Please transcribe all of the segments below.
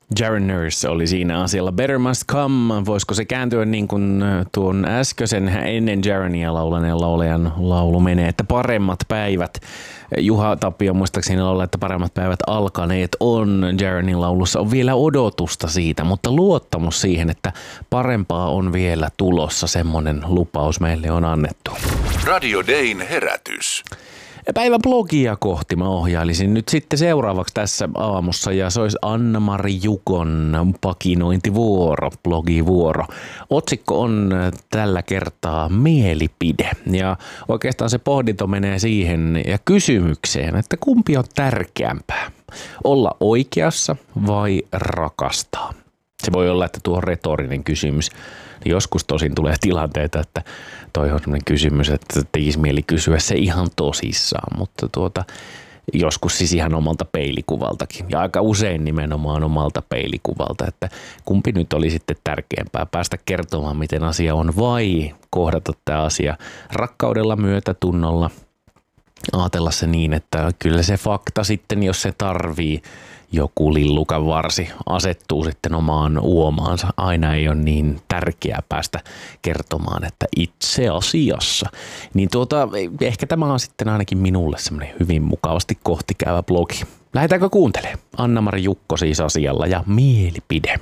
Jaron Nurse oli siinä asialla. Better Must Come. Voisiko se kääntyä niin kuin tuon äskeisen ennen Jaronia laulaneen laulajan laulu menee, että paremmat päivät. Juha Tapio muistaakseni laulaa, että paremmat päivät alkaneet on. Jaronin laulussa on vielä odotusta siitä, mutta luottamus siihen, että parempaa on vielä tulossa. Semmoinen lupaus meille on annettu. Radio Dayn herätys. Päivän blogia kohti mä ohjailisin nyt sitten seuraavaksi tässä aamussa ja se olisi Anna-Mari Jukon pakinointivuoro, blogivuoro. Otsikko on tällä kertaa mielipide ja oikeastaan se pohdinto menee siihen ja kysymykseen, että kumpi on tärkeämpää, olla oikeassa vai rakastaa? Se voi olla, että tuo on retorinen kysymys. Joskus tosin tulee tilanteita, että toi on sellainen kysymys, että tekisi mieli kysyä se ihan tosissaan, mutta joskus siis ihan omalta peilikuvaltakin. Ja aika usein nimenomaan omalta peilikuvalta, että kumpi nyt oli sitten tärkeämpää, päästä kertomaan miten asia on vai kohdata tämä asia rakkaudella, myötätunnolla, ajatella se niin, että kyllä se fakta sitten, jos se tarvii, joku lillukan varsi asettuu sitten omaan uomaansa. Aina ei ole niin tärkeää päästä kertomaan, että itse asiassa. Niin ehkä tämä on sitten ainakin minulle semmoinen hyvin mukavasti kohtikäyvä blogi. Lähdetäänkö kuuntelemaan? Anna-Mari Jukko siis asialla ja mielipide.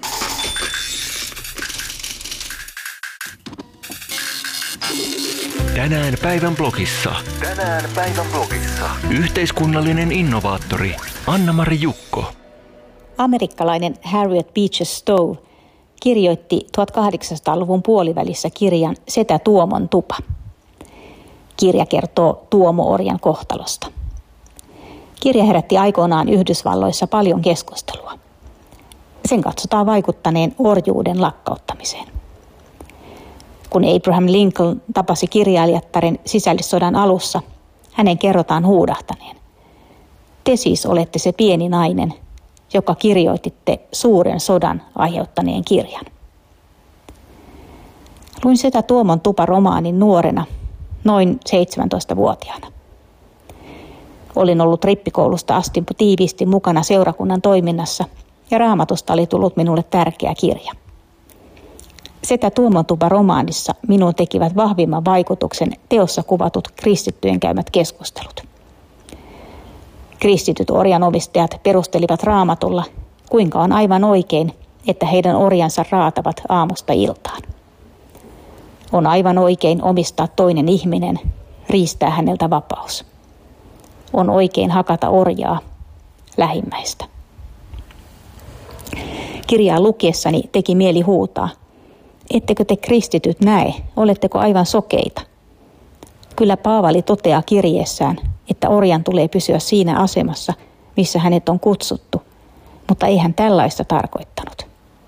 Tänään päivän blogissa. Yhteiskunnallinen innovaattori Anna-Mari Jukko. Amerikkalainen Harriet Beecher Stowe kirjoitti 1800-luvun puolivälissä kirjan Setä Tuomon tupa. Kirja kertoo Tuomo-orjan kohtalosta. Kirja herätti aikoinaan Yhdysvalloissa paljon keskustelua. Sen katsotaan vaikuttaneen orjuuden lakkauttamiseen. Kun Abraham Lincoln tapasi kirjailijattaren sisällissodan alussa, hänen kerrotaan huudahtaneen: "Te siis olette se pieni nainen, joka kirjoititte suuren sodan aiheuttaneen kirjan." Luin Setä Tuomon tupa -romaanin nuorena, noin 17-vuotiaana. Olin ollut rippikoulusta asti tiiviisti mukana seurakunnan toiminnassa ja Raamatusta oli tullut minulle tärkeä kirja. Setä Tuomon tupa -romaanissa minuun tekivät vahvimman vaikutuksen teossa kuvatut kristittyjen käymät keskustelut. Kristityt orjanomistajat perustelivat Raamatulla, kuinka on aivan oikein, että heidän orjansa raatavat aamusta iltaan. On aivan oikein omistaa toinen ihminen, riistää häneltä vapaus. On oikein hakata orjaa, lähimmäistä. Kirjaa lukiessani teki mieli huutaa: "Ettekö te kristityt näe, oletteko aivan sokeita? Kyllä Paavali toteaa kirjeessään, että orjan tulee pysyä siinä asemassa, missä hänet on kutsuttu, mutta ei hän tällaista tarkoittanut."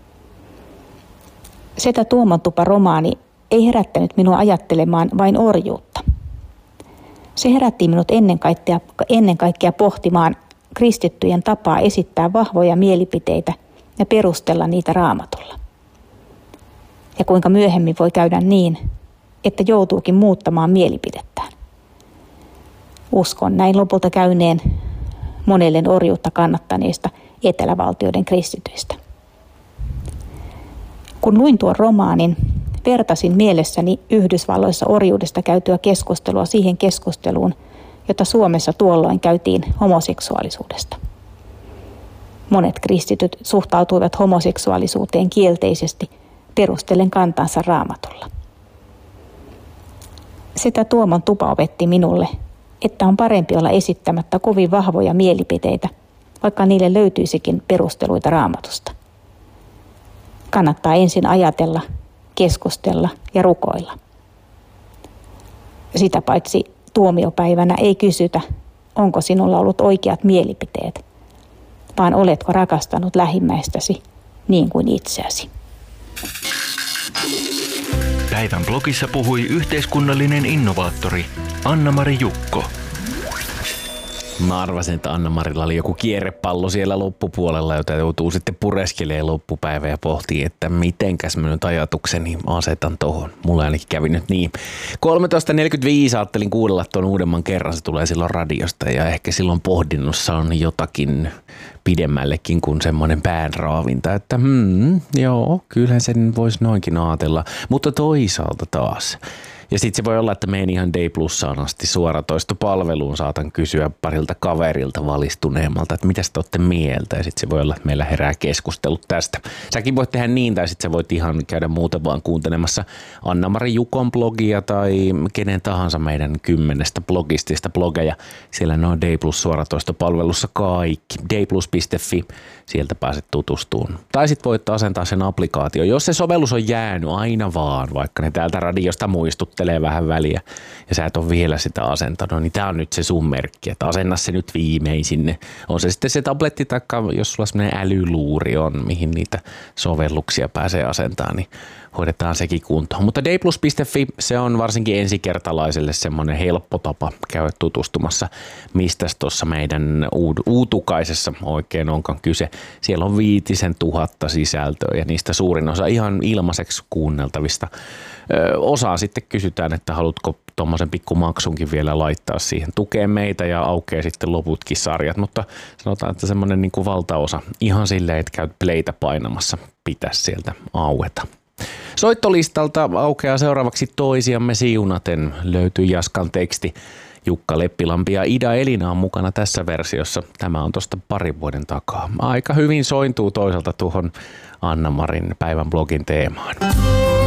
Setä Tuomon tupa -romaani ei herättänyt minua ajattelemaan vain orjuutta. Se herätti minut ennen kaikkea pohtimaan kristittyjen tapaa esittää vahvoja mielipiteitä ja perustella niitä Raamatulla. Ja kuinka myöhemmin voi käydä niin, että joutuukin muuttamaan mielipidettään. Uskon näin lopulta käyneen monelle orjuutta kannattaneista etelävaltioiden kristityistä. Kun luin tuon romaanin, vertasin mielessäni Yhdysvalloissa orjuudesta käytyä keskustelua siihen keskusteluun, jota Suomessa tuolloin käytiin homoseksuaalisuudesta. Monet kristityt suhtautuivat homoseksuaalisuuteen kielteisesti, perustellen kantansa Raamatulla. Setä Tuomon tupa opetti minulle, että on parempi olla esittämättä kovin vahvoja mielipiteitä, vaikka niille löytyisikin perusteluita Raamatusta. Kannattaa ensin ajatella, keskustella ja rukoilla. Sitä paitsi tuomiopäivänä ei kysytä, onko sinulla ollut oikeat mielipiteet, vaan oletko rakastanut lähimmäistäsi niin kuin itseäsi. Päivän blogissa puhui yhteiskunnallinen innovaattori Anna-Mari Jukko. Mä arvasin, että Anna-Marilla oli joku kierrepallo siellä loppupuolella, jota joutuu sitten pureskelemaan loppupäivä ja pohtii, että mitenkäs mä nyt ajatukseni asetan tohon. Mulla ainakin kävi nyt niin. 13.45 ajattelin kuunnella tuon uudemman kerran, se tulee silloin radiosta ja ehkä silloin pohdinnossa on jotakin pidemmällekin kuin semmoinen päänraavinta, että joo, kyllähän sen voisi noinkin ajatella, mutta toisaalta taas. Ja sitten se voi olla, että menen ihan Day Plussaan asti suoratoistopalveluun, saatan kysyä parilta kaverilta valistuneemmalta, että mitäs te olette mieltä, ja sitten se voi olla, että meillä herää keskustelut tästä. Säkin voit tehdä niin, tai sitten sä voit ihan käydä muuten vaan kuuntelemassa Anna-Mari Jukon blogia tai kenen tahansa meidän 10 blogistista blogeja. Siellä ne on Day Plus suoratoistopalvelussa kaikki. dayplus.fi, sieltä pääset tutustumaan. Tai sitten voit asentaa sen applikaatio, jos se sovellus on jäänyt aina vaan, vaikka ne täältä radiosta muistuttelee vähän väliä ja sä et ole vielä sitä asentanut, niin tää on nyt se sun merkki, että asenna se nyt viimein sinne. On se sitten se tabletti tai jos sulla semmoinen älyluuri on, mihin niitä sovelluksia pääsee asentamaan, niin hoidetaan sekin kuntoon. Mutta dayplus.fi, se on varsinkin ensikertalaiselle semmoinen helppo tapa käydä tutustumassa, mistä tuossa meidän uutukaisessa oikein onkaan kyse. Siellä on 5,000 sisältöä ja niistä suurin osa ihan ilmaiseksi kuunneltavista. Osaan sitten kysytään, että haluatko tuommoisen pikkumaksunkin vielä laittaa siihen. Tukee meitä ja aukeaa sitten loputkin sarjat, mutta sanotaan, että semmoinen niin kuin valtaosa ihan silleen, että käyt playtä painamassa, pitäisi sieltä aueta. Soittolistalta aukeaa seuraavaksi Toisiamme siunaten. Löytyy Jaskan teksti. Jukka Leppilampi ja Ida Elina on mukana tässä versiossa. Tämä on tuosta parin vuoden takaa. Aika hyvin sointuu toisaalta tuohon Anna-Marin päivän blogin teemaan.